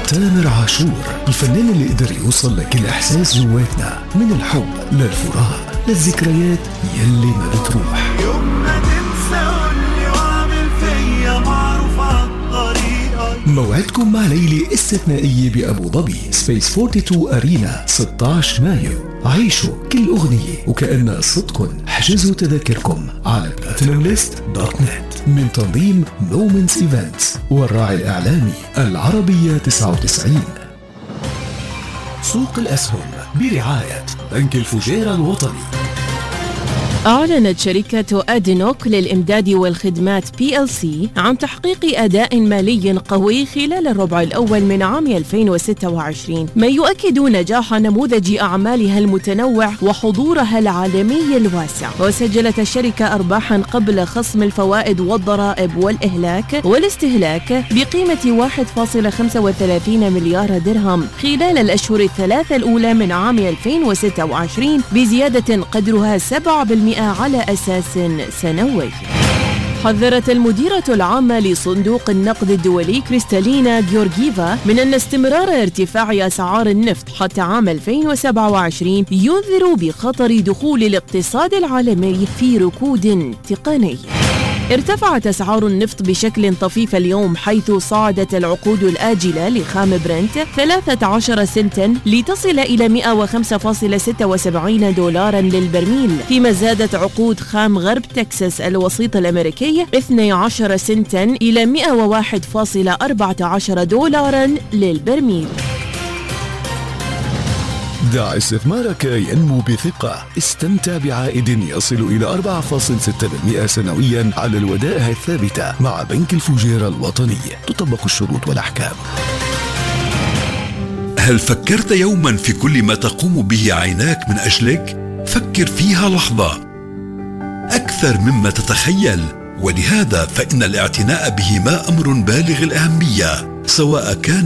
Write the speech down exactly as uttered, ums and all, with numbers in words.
تامر عاشور، الفنان اللي قدر يوصل لكل إحساس جواتنا، من الحب للفراق للذكريات يلي ما بتروح. يوم ما تنسى قولي واعمل فيا معروف عالطريقة. موعدكم مع ليلة استثنائية بأبو ظبي سبيس اثنين وأربعين أرينا ستة عشر مايو. عيشوا كل أغنية وكأنها صدقكم. حجزوا تذاكركم على بلاتينوم ليست دوت نت من تنظيم مومنتس ايفنتس والراعي الإعلامي العربية تسعة وتسعين. سوق الأسهم برعاية بنك الفجيرة الوطني. أعلنت شركة أدينوك للإمداد والخدمات بي إل سي عن تحقيق أداء مالي قوي خلال الربع الأول من عام ألفين وستة وعشرين، ما يؤكد نجاح نموذج أعمالها المتنوع وحضورها العالمي الواسع. وسجلت الشركة أرباحا قبل خصم الفوائد والضرائب والإهلاك والاستهلاك بقيمة واحد فاصلة خمسة وثلاثين مليار درهم خلال الأشهر الثلاثة الأولى من عام ألفين وستة وعشرين، بزيادة قدرها سبعة بالمئة على أساس سنوي. حذرت المديرة العامة لصندوق النقد الدولي كريستالينا جيورجيفا من أن استمرار ارتفاع أسعار النفط حتى عام ألفين وسبعة وعشرين ينذر بخطر دخول الاقتصاد العالمي في ركود تقني. ارتفعت أسعار النفط بشكل طفيف اليوم، حيث صعدت العقود الآجلة لخام برنت ثلاثة عشر سنتا لتصل إلى مئة وخمسة فاصلة ستة وسبعين دولارا للبرميل، فيما زادت عقود خام غرب تكساس الوسيط الأمريكي اثني عشر سنتا إلى مئة وواحد فاصلة أربعة عشر دولارا للبرميل. دع استثمارك ينمو بثقة. استمتع بعائد يصل إلى أربعة فاصلة ستة بالمئة سنويا على الودائع الثابتة مع بنك الفجيرة الوطني. تطبق الشروط والأحكام. هل فكرت يوما في كل ما تقوم به عيناك من أجلك؟ فكر فيها لحظة، أكثر مما تتخيل. ولهذا فإن الاعتناء بهما أمر بالغ الأهمية، سواء كان